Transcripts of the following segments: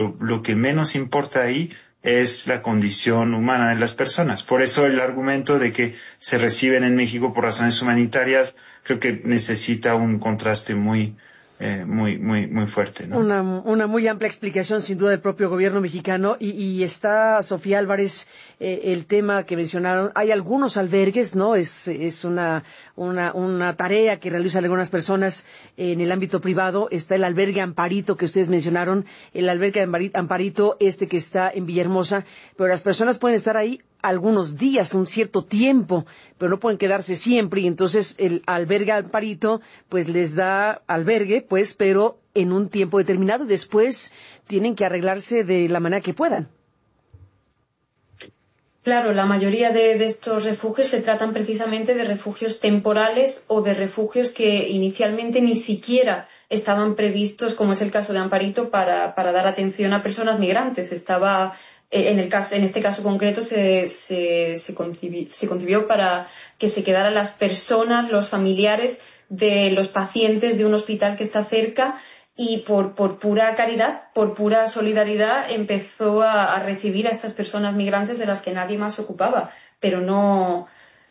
lo que menos importa ahí es la condición humana de las personas. Por eso el argumento de que se reciben en México por razones humanitarias creo que necesita un contraste muy fuerte, ¿no? Una muy amplia explicación, sin duda, del propio gobierno mexicano. Y está, Sofía Álvarez, el tema que mencionaron. Hay algunos albergues, ¿no? Es una tarea que realizan algunas personas en el ámbito privado. Está el albergue Amparito, que ustedes mencionaron, el albergue Amparito, que está en Villahermosa. Pero las personas pueden estar ahí algunos días, un cierto tiempo, pero no pueden quedarse siempre, y entonces el albergue Amparito pues les da albergue, pues, pero en un tiempo determinado, y después tienen que arreglarse de la manera que puedan. Claro, la mayoría de estos refugios se tratan precisamente de refugios temporales o de refugios que inicialmente ni siquiera estaban previstos, como es el caso de Amparito, para dar atención a personas migrantes. En este caso concreto se concibió para que se quedaran las personas, los familiares de los pacientes de un hospital que está cerca, y por pura caridad, por pura solidaridad, empezó a recibir a estas personas migrantes de las que nadie más se ocupaba. Pero no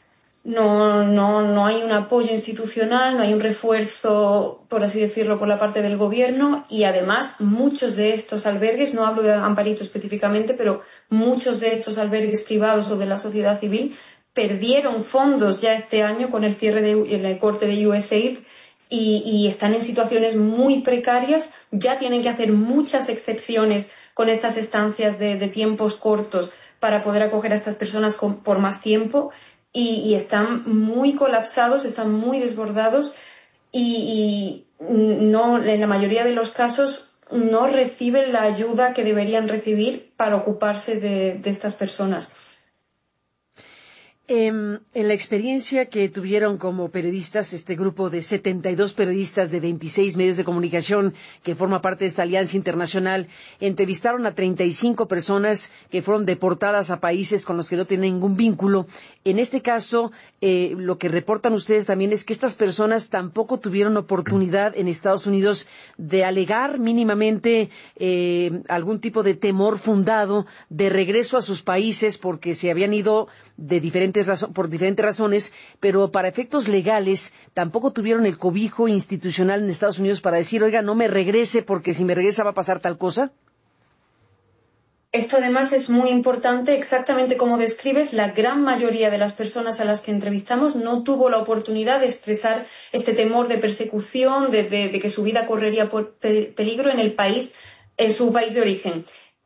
hay un apoyo institucional, no hay un refuerzo, por así decirlo, por la parte del gobierno, y además muchos de estos albergues, no hablo de Amparito específicamente, pero muchos de estos albergues privados o de la sociedad civil perdieron fondos ya este año con el cierre en el corte de USAID, y están en situaciones muy precarias. Ya tienen que hacer muchas excepciones con estas estancias de tiempos cortos para poder acoger a estas personas por más tiempo. Y están muy colapsados, están muy desbordados, y no, en la mayoría de los casos no reciben la ayuda que deberían recibir para ocuparse de estas personas. En la experiencia que tuvieron como periodistas, este grupo de 72 periodistas de 26 medios de comunicación que forma parte de esta alianza internacional, entrevistaron a 35 personas que fueron deportadas a países con los que no tienen ningún vínculo. En este caso, lo que reportan ustedes también es que estas personas tampoco tuvieron oportunidad en Estados Unidos de alegar mínimamente algún tipo de temor fundado de regreso a sus países, porque se habían ido por diferentes razones, pero para efectos legales tampoco tuvieron el cobijo institucional en Estados Unidos para decir, oiga, no me regrese porque si me regresa va a pasar tal cosa. Esto además es muy importante, exactamente como describes. La gran mayoría de las personas a las que entrevistamos no tuvo la oportunidad de expresar este temor de persecución, de que su vida correría por peligro en su país de origen.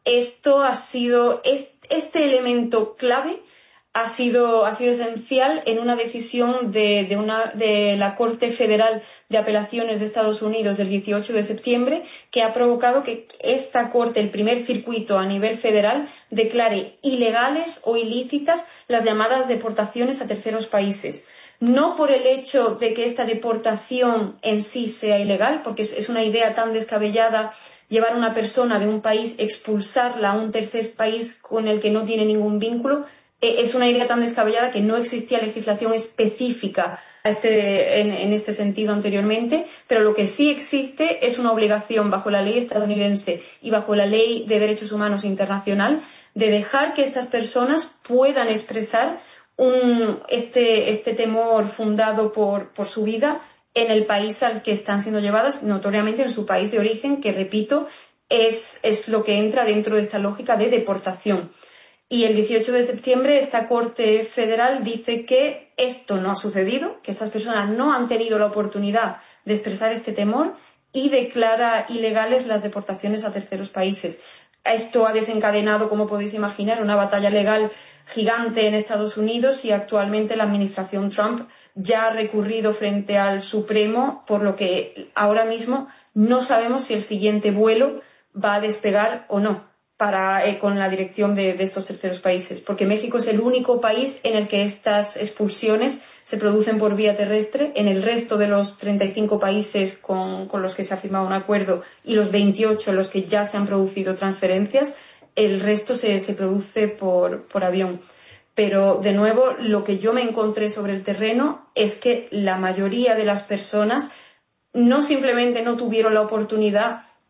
Este elemento clave ha sido esencial en una decisión de la Corte Federal de Apelaciones de Estados Unidos del 18 de septiembre, que ha provocado que esta Corte, el primer circuito a nivel federal, declare ilegales o ilícitas las llamadas deportaciones a terceros países. No por el hecho de que esta deportación en sí sea ilegal, porque es una idea tan descabellada llevar a una persona de un país, expulsarla a un tercer país con el que no tiene ningún vínculo. Es una idea tan descabellada que no existía legislación específica en este sentido anteriormente, pero lo que sí existe es una obligación bajo la ley estadounidense y bajo la ley de derechos humanos internacional de dejar que estas personas puedan expresar este temor fundado por su vida en el país al que están siendo llevadas, notoriamente en su país de origen, que, repito, es lo que entra dentro de esta lógica de deportación. Y el 18 de septiembre esta Corte Federal dice que esto no ha sucedido, que estas personas no han tenido la oportunidad de expresar este temor, y declara ilegales las deportaciones a terceros países. Esto ha desencadenado, como podéis imaginar, una batalla legal gigante en Estados Unidos, y actualmente la administración Trump ya ha recurrido frente al Supremo, por lo que ahora mismo no sabemos si el siguiente vuelo va a despegar o no con la dirección de estos terceros países, porque México es el único país en el que estas expulsiones se producen por vía terrestre. En el resto de los 35 países con los que se ha firmado un acuerdo y los 28 en los que ya se han producido transferencias, el resto se produce por avión. Pero, de nuevo, lo que yo me encontré sobre el terreno es que la mayoría de las personas no simplemente no tuvieron la oportunidad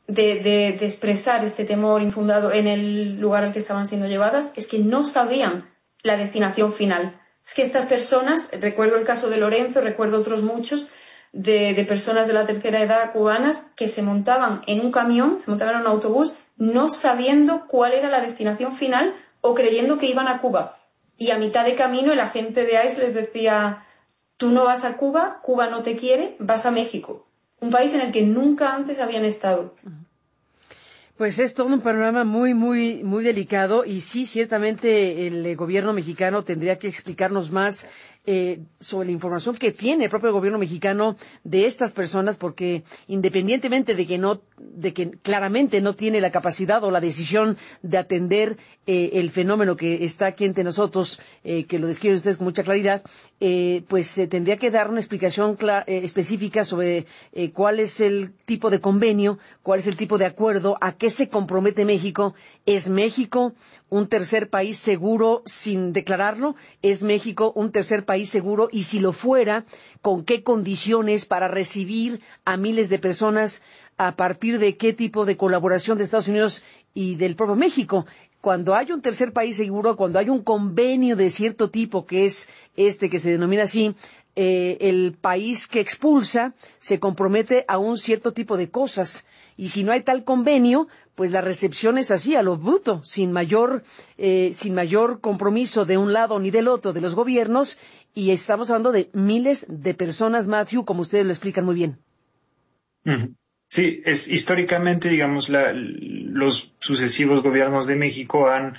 de expresar este temor infundado en el lugar al que estaban siendo llevadas, es que no sabían la destinación final. Es que estas personas, recuerdo el caso de Lorenzo, recuerdo otros muchos, de personas de la tercera edad cubanas que se montaban en un camión, se montaban en un autobús, no sabiendo cuál era la destinación final o creyendo que iban a Cuba. Y a mitad de camino el agente de ICE les decía: tú no vas a Cuba, Cuba no te quiere, vas a México. Un país en el que nunca antes habían estado. Pues es todo un panorama muy, muy, muy delicado y sí, ciertamente el gobierno mexicano tendría que explicarnos más sobre la información que tiene el propio gobierno mexicano de estas personas, porque independientemente de que claramente no tiene la capacidad o la decisión de atender el fenómeno que está aquí entre nosotros, que lo describen ustedes con mucha claridad, pues tendría que dar una explicación específica sobre cuál es el tipo de convenio, cuál es el tipo de acuerdo, a qué se compromete México. ¿Es México un tercer país seguro sin declararlo? ¿Es México un tercer país seguro? Y si lo fuera, ¿con qué condiciones para recibir a miles de personas? ¿A partir de qué tipo de colaboración de Estados Unidos y del propio México? Cuando hay un tercer país seguro, cuando hay un convenio de cierto tipo, que es este que se denomina así, el país que expulsa se compromete a un cierto tipo de cosas. Y si no hay tal convenio, pues la recepción es así, a lo bruto, sin mayor compromiso de un lado ni del otro de los gobiernos. Y estamos hablando de miles de personas, Matthew, como ustedes lo explican muy bien. Sí, históricamente, digamos, los sucesivos gobiernos de México han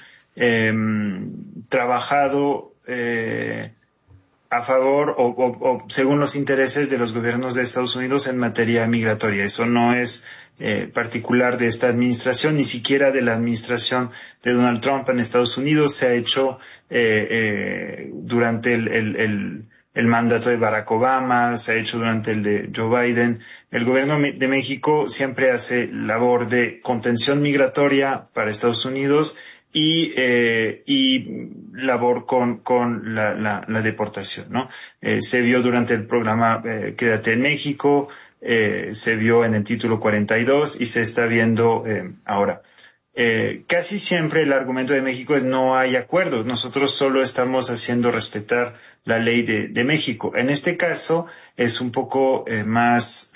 trabajado a favor o según los intereses de los gobiernos de Estados Unidos en materia migratoria. Eso no es particular de esta administración, ni siquiera de la administración de Donald Trump en Estados Unidos. Se ha hecho durante el mandato de Barack Obama, se ha hecho durante el de Joe Biden. El gobierno de México siempre hace labor de contención migratoria para Estados Unidos y labor con la deportación, ¿no? Se vio durante el programa Quédate en México, se vio en el título 42 y se está viendo ahora. Casi siempre el argumento de México es: no hay acuerdos, nosotros solo estamos haciendo respetar la ley de México. En este caso es un poco más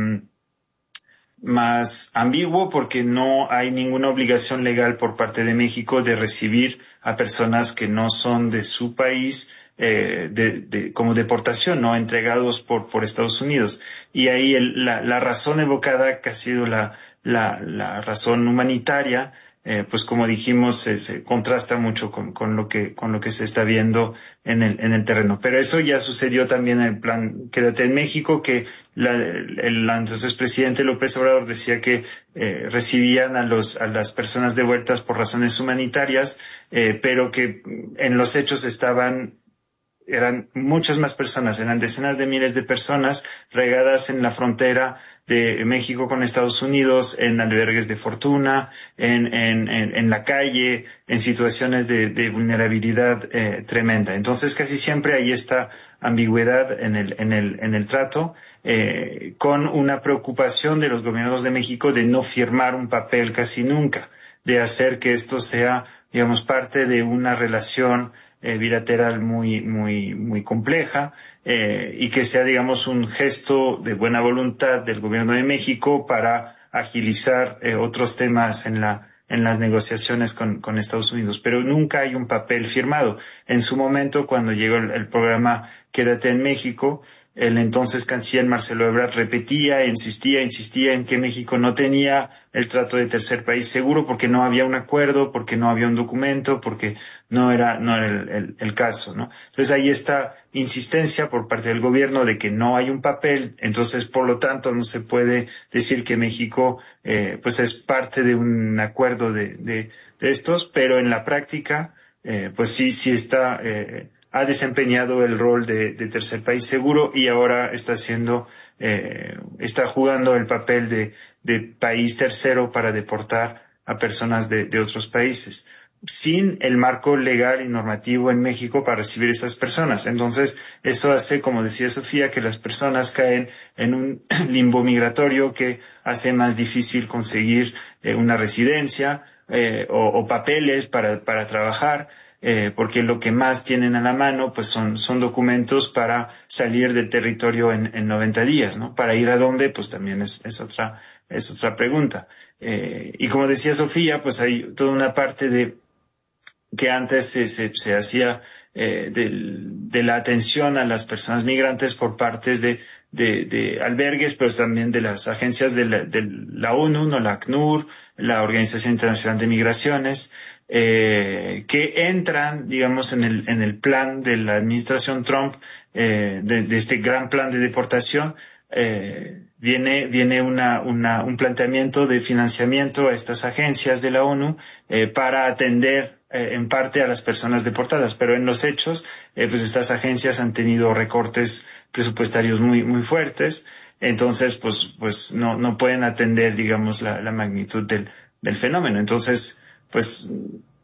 ambiguo, porque no hay ninguna obligación legal por parte de México de recibir a personas que no son de su país como deportación, no entregados por Estados Unidos. Y ahí la razón evocada, que ha sido la razón humanitaria, pues como dijimos, se contrasta mucho con lo que se está viendo en el terreno. Pero eso ya sucedió también en el plan Quédate en México, que el entonces presidente López Obrador decía que recibían a las personas devueltas por razones humanitarias, pero que en los hechos eran muchas más personas, eran decenas de miles de personas regadas en la frontera de México con Estados Unidos, en albergues de fortuna, en la calle, en situaciones de vulnerabilidad tremenda. Entonces casi siempre hay esta ambigüedad en el trato, con una preocupación de los gobiernos de México de no firmar un papel casi nunca, de hacer que esto sea, digamos, parte de una relación bilateral muy, muy, muy compleja, y que sea, digamos, un gesto de buena voluntad del gobierno de México para agilizar otros temas en las negociaciones con Estados Unidos. Pero nunca hay un papel firmado. En su momento, cuando llegó el programa Quédate en México, el entonces canciller Marcelo Ebrard insistía en que México no tenía el trato de tercer país seguro, porque no había un acuerdo, porque no había un documento, porque no era el caso, ¿no? Entonces hay esta insistencia por parte del gobierno de que no hay un papel, entonces por lo tanto no se puede decir que México pues es parte de un acuerdo de estos, pero en la práctica pues sí está ha desempeñado el rol de tercer país seguro, y ahora está jugando el papel de país tercero para deportar a personas de otros países. sin el marco legal y normativo en México para recibir a estas personas. Entonces, eso hace, como decía Sofía, que las personas caen en un limbo migratorio que hace más difícil conseguir una residencia o papeles para trabajar, porque lo que más tienen a la mano pues son documentos para salir del territorio en 90 días, ¿no? Para ir a dónde, pues también es otra pregunta. Y como decía Sofía, pues hay toda una parte de que antes se hacía de la atención a las personas migrantes por partes de albergues, pero también de las agencias de la ONU, ¿no? La ACNUR, la Organización Internacional de Migraciones, que entran, digamos, en el plan de la administración Trump, de este gran plan de deportación. Viene un planteamiento de financiamiento a estas agencias de la ONU para atender en parte a las personas deportadas, pero en los hechos, pues estas agencias han tenido recortes presupuestarios muy fuertes, entonces pues no pueden atender, digamos, la magnitud del fenómeno. Entonces, pues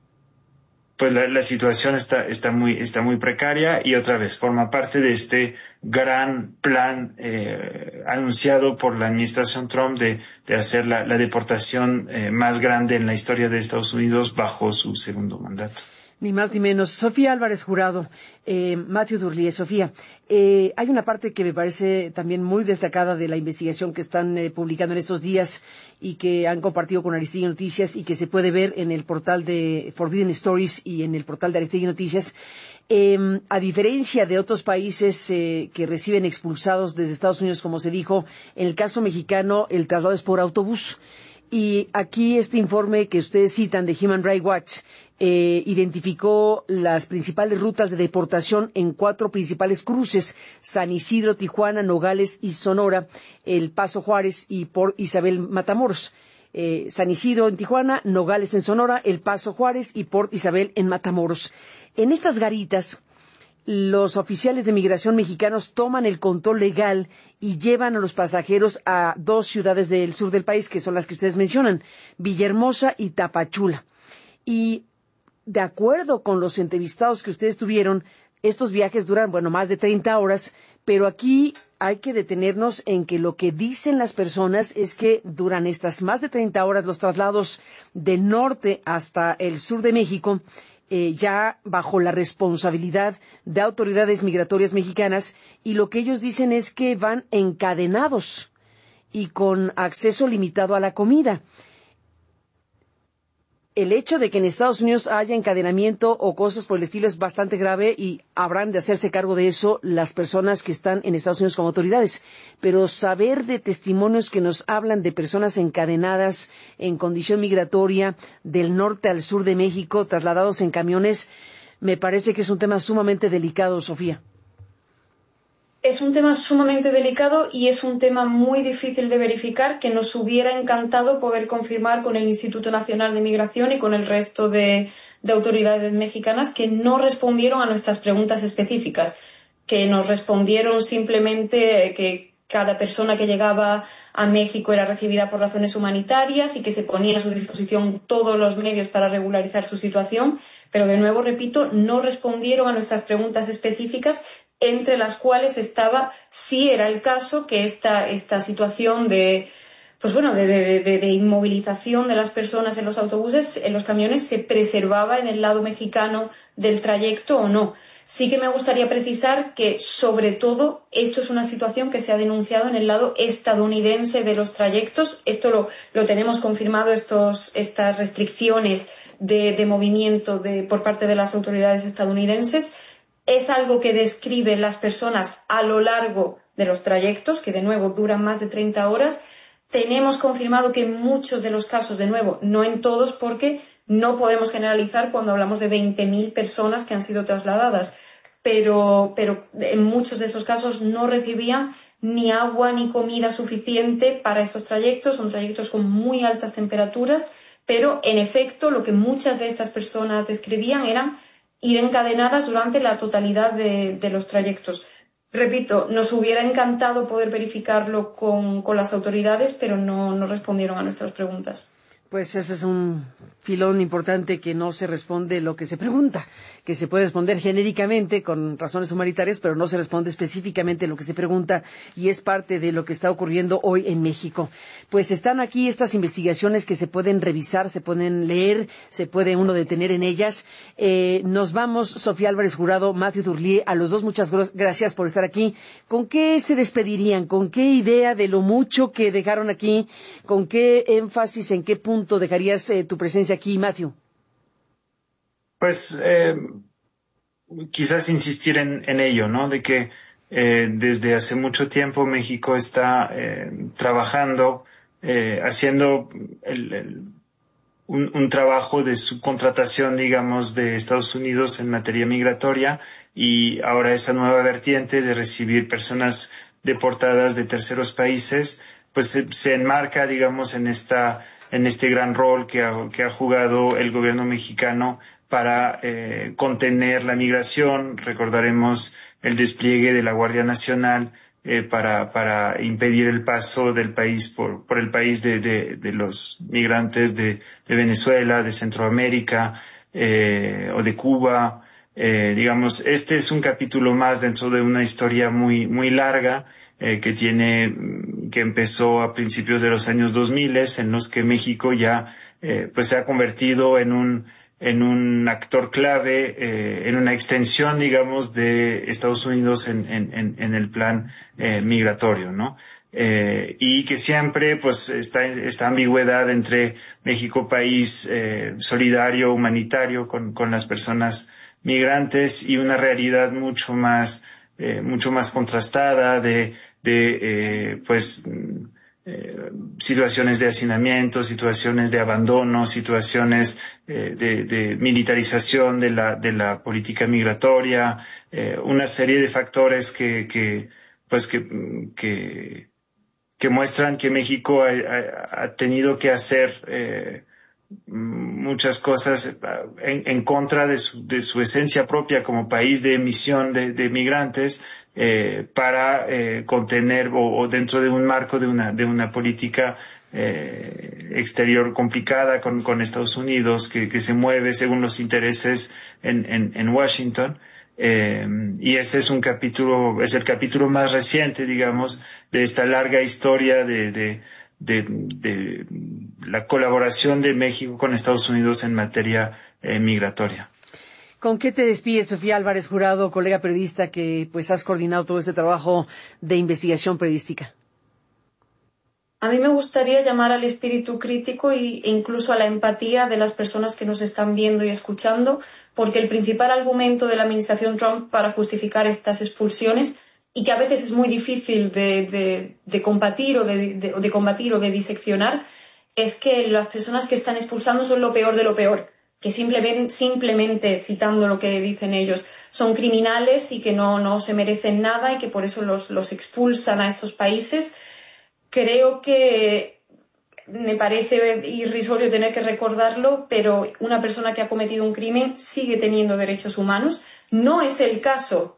la situación está muy precaria, y otra vez forma parte de este gran plan anunciado por la administración Trump de hacer la deportación más grande en la historia de Estados Unidos bajo su segundo mandato. Ni más ni menos. Sofía Álvarez Jurado, Matthew Durlie. Sofía, hay una parte que me parece también muy destacada de la investigación que están publicando en estos días y que han compartido con Aristegui Noticias y que se puede ver en el portal de Forbidden Stories y en el portal de Aristegui Noticias. A diferencia de otros países que reciben expulsados desde Estados Unidos, como se dijo, en el caso mexicano el traslado es por autobús. Y aquí este informe que ustedes citan de Human Rights Watch identificó las principales rutas de deportación en 4 principales cruces: San Isidro, Tijuana, Nogales y Sonora, El Paso Juárez y Port Isabel Matamoros. San Isidro en Tijuana, Nogales en Sonora, El Paso Juárez y Port Isabel en Matamoros. En estas garitas, los oficiales de migración mexicanos toman el control legal y llevan a los pasajeros a 2 ciudades del sur del país, que son las que ustedes mencionan, Villahermosa y Tapachula. Y de acuerdo con los entrevistados que ustedes tuvieron, estos viajes duran, más de 30 horas, pero aquí hay que detenernos en que lo que dicen las personas es que duran estas más de 30 horas los traslados del norte hasta el sur de México, ya bajo la responsabilidad de autoridades migratorias mexicanas, y lo que ellos dicen es que van encadenados y con acceso limitado a la comida. El hecho de que en Estados Unidos haya encadenamiento o cosas por el estilo es bastante grave y habrán de hacerse cargo de eso las personas que están en Estados Unidos como autoridades. Pero saber de testimonios que nos hablan de personas encadenadas en condición migratoria del norte al sur de México, trasladados en camiones, me parece que es un tema sumamente delicado, Sofía. Es un tema sumamente delicado y es un tema muy difícil de verificar, que nos hubiera encantado poder confirmar con el Instituto Nacional de Migración y con el resto de autoridades mexicanas, que no respondieron a nuestras preguntas específicas, que nos respondieron simplemente que cada persona que llegaba a México era recibida por razones humanitarias y que se ponía a su disposición todos los medios para regularizar su situación, pero de nuevo, repito, no respondieron a nuestras preguntas específicas, entre las cuales estaba si era el caso que esta situación de inmovilización de las personas en los autobuses, en los camiones, se preservaba en el lado mexicano del trayecto o no. Sí que me gustaría precisar que, sobre todo, esto es una situación que se ha denunciado en el lado estadounidense de los trayectos. Esto lo tenemos confirmado, estas restricciones de movimiento por parte de las autoridades estadounidenses. Es algo que describen las personas a lo largo de los trayectos, que de nuevo duran más de 30 horas. Tenemos confirmado que en muchos de los casos, de nuevo, no en todos, porque no podemos generalizar cuando hablamos de 20.000 personas que han sido trasladadas, pero en muchos de esos casos no recibían ni agua ni comida suficiente para estos trayectos. Son trayectos con muy altas temperaturas, pero en efecto lo que muchas de estas personas describían eran ir encadenadas durante la totalidad de los trayectos. Repito, nos hubiera encantado poder verificarlo con las autoridades, pero no respondieron a nuestras preguntas. Pues ese es un filón importante, que no se responde lo que se pregunta, que se puede responder genéricamente con razones humanitarias, pero no se responde específicamente lo que se pregunta, y es parte de lo que está ocurriendo hoy en México. Pues están aquí estas investigaciones que se pueden revisar, se pueden leer, se puede uno detener en ellas. Nos vamos, Sofía Álvarez Jurado, Matthew Durlier, a los dos muchas gracias por estar aquí. ¿Con qué se despedirían? ¿Con qué idea de lo mucho que dejaron aquí? ¿Con qué énfasis, en qué punto dejarías tu presencia aquí, Matthew? Pues quizás insistir en ello, ¿no? De que desde hace mucho tiempo México está trabajando, haciendo un trabajo de subcontratación, digamos, de Estados Unidos en materia migratoria, y ahora esa nueva vertiente de recibir personas deportadas de terceros países, pues se enmarca, digamos, en este gran rol que ha jugado el gobierno mexicano para contener la migración. Recordaremos el despliegue de la Guardia Nacional para impedir el paso del país por el país de los migrantes de Venezuela, de Centroamérica o de Cuba. Digamos, este es un capítulo más dentro de una historia muy, muy larga que empezó a principios de los años 2000, en los que México ya pues se ha convertido en un actor clave, en una extensión, digamos, de Estados Unidos en el plan migratorio, ¿no? Y que siempre pues está esta ambigüedad entre México, país solidario, humanitario con las personas migrantes, y una realidad mucho más contrastada de situaciones de hacinamiento, situaciones de abandono, situaciones de militarización de la política migratoria, una serie de factores que muestran que México ha tenido que hacer muchas cosas en contra de su esencia propia como país de emisión de migrantes, para contener o dentro de un marco de una política exterior complicada con Estados Unidos, que se mueve según los intereses en Washington. Y ese es el capítulo más reciente, digamos, de esta larga historia de la colaboración de México con Estados Unidos en materia migratoria. ¿Con qué te despides, Sofía Álvarez Jurado, colega periodista que pues has coordinado todo este trabajo de investigación periodística? A mí me gustaría llamar al espíritu crítico e incluso a la empatía de las personas que nos están viendo y escuchando, porque el principal argumento de la administración Trump para justificar estas expulsiones, y que a veces es muy difícil de combatir o de diseccionar, es que las personas que están expulsando son lo peor de lo peor, que simplemente, citando lo que dicen ellos, son criminales y que no se merecen nada y que por eso los expulsan a estos países. Creo que me parece irrisorio tener que recordarlo, pero una persona que ha cometido un crimen sigue teniendo derechos humanos. No es el caso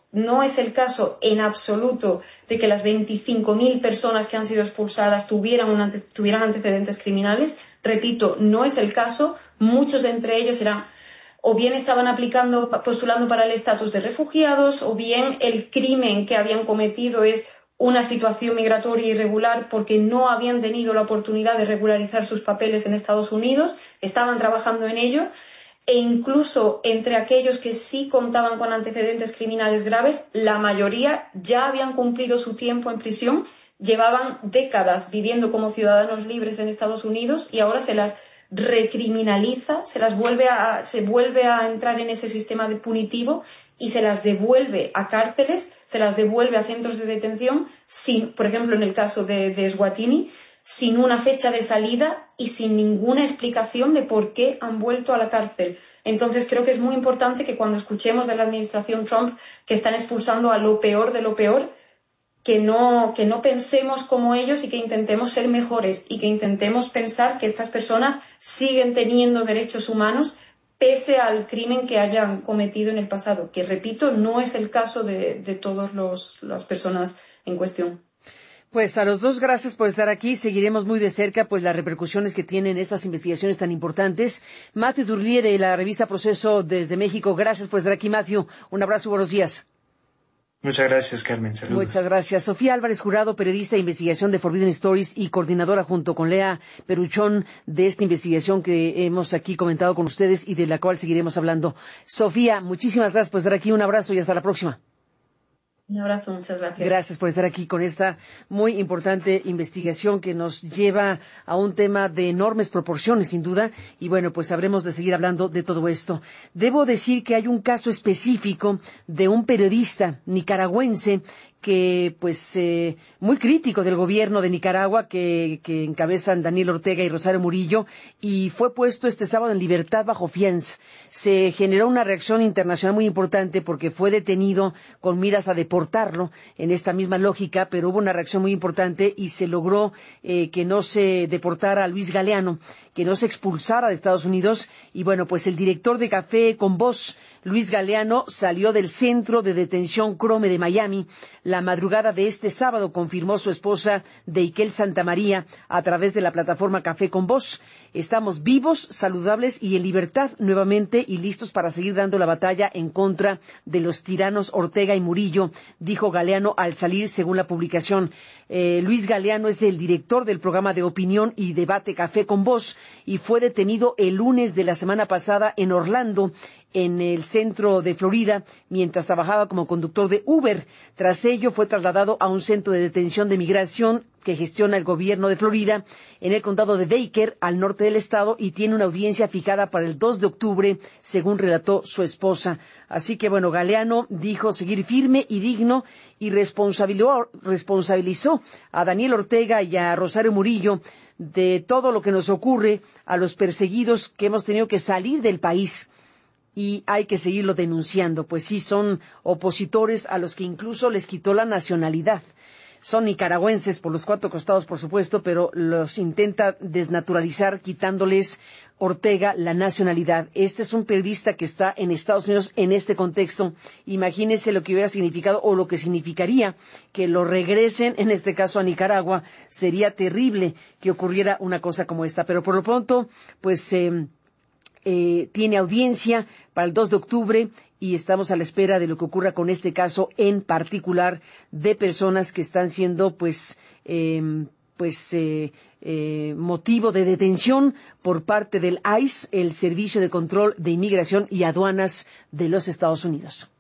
en absoluto de que las 25.000 personas que han sido expulsadas tuvieran antecedentes criminales. Repito, no es el caso. Muchos de entre ellos o bien estaban postulando para el estatus de refugiados, o bien el crimen que habían cometido es una situación migratoria irregular porque no habían tenido la oportunidad de regularizar sus papeles en Estados Unidos, estaban trabajando en ello, e incluso entre aquellos que sí contaban con antecedentes criminales graves, la mayoría ya habían cumplido su tiempo en prisión, llevaban décadas viviendo como ciudadanos libres en Estados Unidos y ahora se las recriminaliza, se vuelve a entrar en ese sistema punitivo y se las devuelve a cárceles, se las devuelve a centros de detención, por ejemplo en el caso de Eswatini, sin una fecha de salida y sin ninguna explicación de por qué han vuelto a la cárcel. Entonces creo que es muy importante que cuando escuchemos de la administración Trump que están expulsando a lo peor de lo peor, que no pensemos como ellos y que intentemos ser mejores y que intentemos pensar que estas personas siguen teniendo derechos humanos pese al crimen que hayan cometido en el pasado, que repito, no es el caso de todas las personas en cuestión. Pues a los dos, gracias por estar aquí. Seguiremos muy de cerca pues las repercusiones que tienen estas investigaciones tan importantes. Matthew Durlier, de la revista Proceso desde México, gracias por estar aquí, Matthew. Un abrazo y buenos días. Muchas gracias, Carmen. Saludos. Muchas gracias. Sofía Álvarez Jurado, periodista de investigación de Forbidden Stories y coordinadora junto con Lea Peruchón de esta investigación que hemos aquí comentado con ustedes y de la cual seguiremos hablando. Sofía, muchísimas gracias por estar aquí. Un abrazo y hasta la próxima. Un abrazo, muchas gracias. Gracias por estar aquí con esta muy importante investigación que nos lleva a un tema de enormes proporciones, sin duda, y bueno, pues habremos de seguir hablando de todo esto. Debo decir que hay un caso específico de un periodista nicaragüense que, pues, muy crítico del gobierno de Nicaragua que encabezan Daniel Ortega y Rosario Murillo, y fue puesto este sábado en libertad bajo fianza. Se generó una reacción internacional muy importante porque fue detenido con miras a deportarlo en esta misma lógica, pero hubo una reacción muy importante y se logró que no se deportara a Luis Galeano, que no se expulsara de Estados Unidos, y bueno, pues el director de Café con Voz, Luis Galeano, salió del centro de detención Crome de Miami la madrugada de este sábado, confirmó su esposa Deikel Santamaría a través de la plataforma Café con Voz. Estamos vivos, saludables y en libertad nuevamente y listos para seguir dando la batalla en contra de los tiranos Ortega y Murillo, dijo Galeano al salir, según la publicación. Luis Galeano es el director del programa de opinión y debate Café con Voz y fue detenido el lunes de la semana pasada en Orlando, en el centro de Florida, mientras trabajaba como conductor de Uber. Tras ello, fue trasladado a un centro de detención de migración que gestiona el gobierno de Florida en el condado de Baker, al norte del estado, y tiene una audiencia fijada para el 2 de octubre, según relató su esposa. Así que, bueno, Galeano dijo seguir firme y digno y responsabilizó a Daniel Ortega y a Rosario Murillo de todo lo que nos ocurre a los perseguidos que hemos tenido que salir del país. Y hay que seguirlo denunciando, pues sí, son opositores a los que incluso les quitó la nacionalidad. Son nicaragüenses por los cuatro costados, por supuesto, pero los intenta desnaturalizar quitándoles Ortega la nacionalidad. Este es un periodista que está en Estados Unidos en este contexto. Imagínense lo que hubiera significado o lo que significaría que lo regresen, en este caso a Nicaragua. Sería terrible que ocurriera una cosa como esta. Pero por lo pronto, pues tiene audiencia para el 2 de octubre y estamos a la espera de lo que ocurra con este caso en particular de personas que están siendo motivo de detención por parte del ICE, el Servicio de Control de Inmigración y Aduanas de los Estados Unidos.